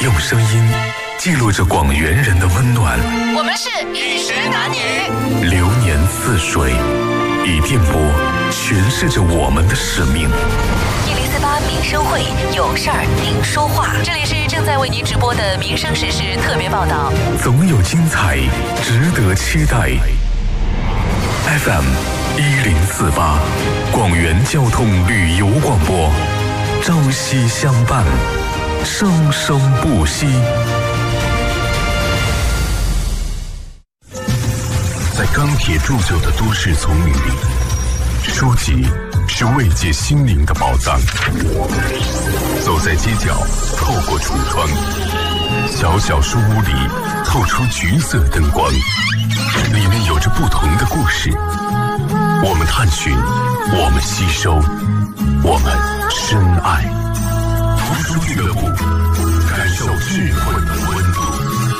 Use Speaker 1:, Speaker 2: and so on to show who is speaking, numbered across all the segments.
Speaker 1: 用声音记录着广元人的温暖。
Speaker 2: 我们是与时男女，
Speaker 1: 流年似水，以电波诠释着我们的使命。
Speaker 2: 1048民生会，有事儿您说话。这里是正在为您直播的民生时事特别报道。
Speaker 1: 总有精彩，值得期待。FM 1048，广元交通旅游广播，朝夕相伴，生生不息。在钢铁铸就的都市丛林里，书籍是慰藉心灵的宝藏。走在街角，透过橱窗，小小书屋里透出橘色灯光，里面有着不同的故事。我们探寻，我们吸收，我们深爱。图书俱乐部，感受智慧的温度。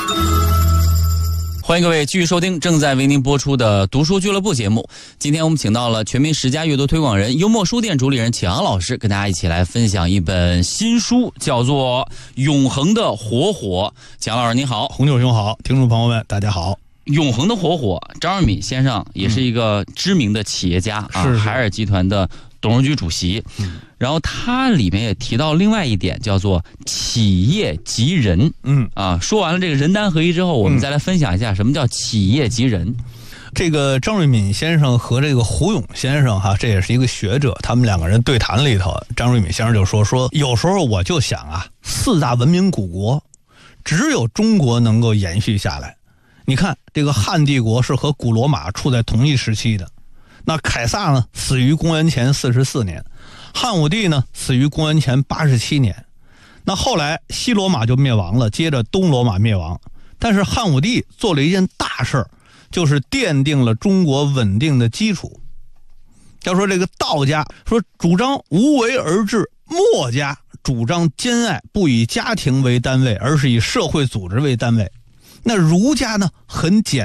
Speaker 3: 欢迎各位继续收听正在为您播出的读书俱乐部节目。今天我们请到了全民10佳阅读推广人、幽默书店主理人启昂老师，跟大家一起来分享一本新书，叫做《永恒的火火》。启昂老师您好。
Speaker 4: 红九兄好，听众朋友们大家好。
Speaker 3: 永恒的火火，张瑞敏先生也是一个知名的企业家海尔集团的董事局主席。然后他里面也提到另外一点，叫做企业及人。说完了这个人单合一之后，我们再来分享一下什么叫企业及人。
Speaker 4: 这个张瑞敏先生和这个胡勇先生这也是一个学者，他们两个人对谈里头，张瑞敏先生就说有时候我就想4大文明古国只有中国能够延续下来。你看这个汉帝国是和古罗马处在同一时期的，那凯撒呢死于公元前44年，汉武帝呢死于公元前87年。那后来西罗马就灭亡了，接着东罗马灭亡，但是汉武帝做了一件大事，就是奠定了中国稳定的基础。要说这个道家说主张无为而治，墨家主张兼爱，不以家庭为单位，而是以社会组织为单位。那儒家呢很简